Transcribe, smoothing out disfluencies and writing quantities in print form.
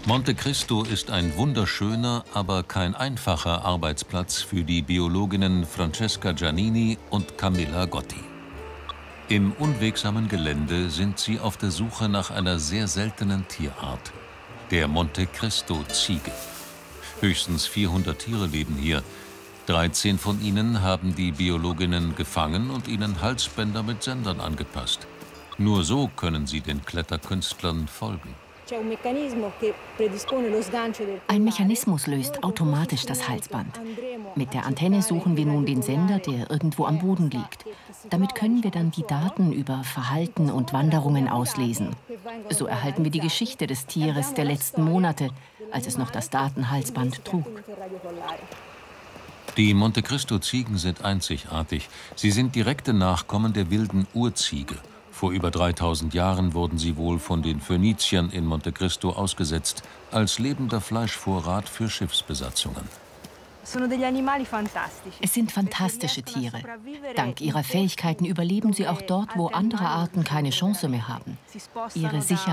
Monte Cristo ist ein wunderschöner, aber kein einfacher Arbeitsplatz für die Biologinnen Francesca Giannini und Camilla Gotti. Im unwegsamen Gelände sind sie auf der Suche nach einer sehr seltenen Tierart, der Monte Cristo-Ziege. Höchstens 400 Tiere leben hier. 13 von ihnen haben die Biologinnen gefangen und ihnen Halsbänder mit Sendern angepasst. Nur so können sie den Kletterkünstlern folgen. Ein Mechanismus löst automatisch das Halsband. Mit der Antenne suchen wir nun den Sender, der irgendwo am Boden liegt. Damit können wir dann die Daten über Verhalten und Wanderungen auslesen. So erhalten wir die Geschichte des Tieres der letzten Monate, als es noch das Datenhalsband trug. Die Monte Cristo-Ziegen sind einzigartig. Sie sind direkte Nachkommen der wilden Urziege. Vor über 3000 Jahren wurden sie wohl von den Phöniziern in Monte Cristo ausgesetzt, als lebender Fleischvorrat für Schiffsbesatzungen. Es sind fantastische Tiere. Dank ihrer Fähigkeiten überleben sie auch dort, wo andere Arten keine Chance mehr haben. Ihre Sicherheit